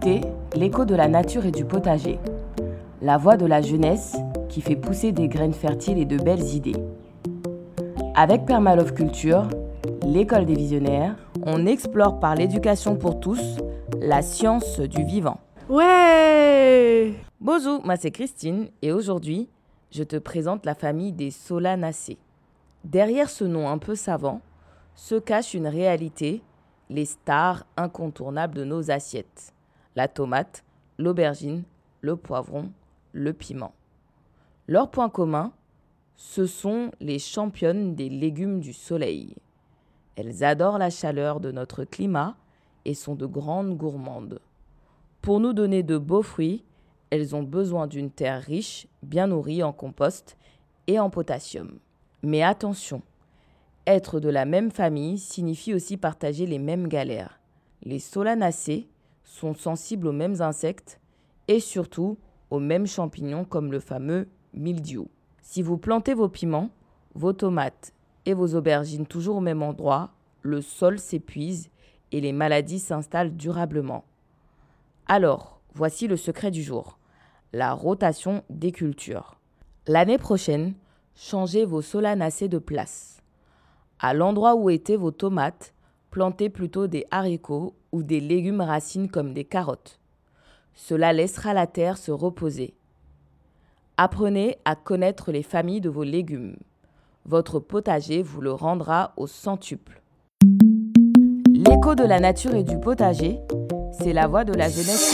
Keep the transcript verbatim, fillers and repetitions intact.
écoutez l'écho de la nature et du potager, la voix de la jeunesse qui fait pousser des graines fertiles et de belles idées. Avec Permalove Culture, l'école des visionnaires, on explore par l'éducation pour tous la science du vivant. Ouais! Bonjour, moi c'est Christine et aujourd'hui, je te présente la famille des Solanacées. Derrière ce nom un peu savant se cache une réalité, les stars incontournables de nos assiettes. La tomate, l'aubergine, le poivron, le piment. Leur point commun, ce sont les championnes des légumes du soleil. Elles adorent la chaleur de notre climat et sont de grandes gourmandes. Pour nous donner de beaux fruits, elles ont besoin d'une terre riche, bien nourrie en compost et en potassium. Mais attention, être de la même famille signifie aussi partager les mêmes galères. Les Solanacées sont sensibles aux mêmes insectes et surtout aux mêmes champignons comme le fameux mildiou. Si vous plantez vos piments, vos tomates et vos aubergines toujours au même endroit, le sol s'épuise et les maladies s'installent durablement. Alors, voici le secret du jour, la rotation des cultures. L'année prochaine, changez vos Solanacées de place. À l'endroit où étaient vos tomates, plantez plutôt des haricots ou des légumes racines comme des carottes. Cela laissera la terre se reposer. Apprenez à connaître les familles de vos légumes. Votre potager vous le rendra au centuple. L'écho de la nature et du potager, c'est la voix de la jeunesse